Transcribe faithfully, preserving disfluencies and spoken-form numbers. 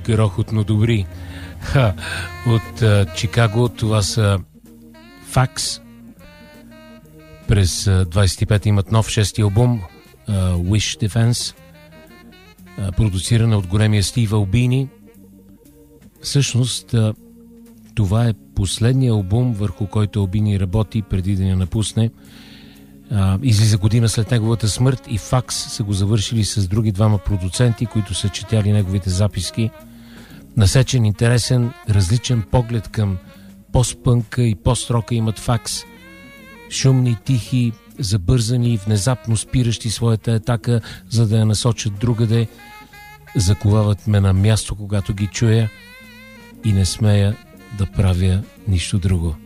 грохотно добри. Ха, от а, Чикаго това са Факс. През двайсет и пета имат нов шести албум uh, Wish Defense, uh, продуциран от големия Стив Албини. Всъщност uh, това е последния албум, върху който Албини работи преди да я напусне. Uh, излиза година след неговата смърт и Факс са го завършили с други двама продуценти, които са четяли неговите записки. Насечен, интересен, различен поглед към постпънка и пост-рока имат Факс. Шумни, тихи, забързани, внезапно спиращи своята атака, за да я насочат другаде. Заковават ме на място, когато ги чуя, и не смея да правя нищо друго.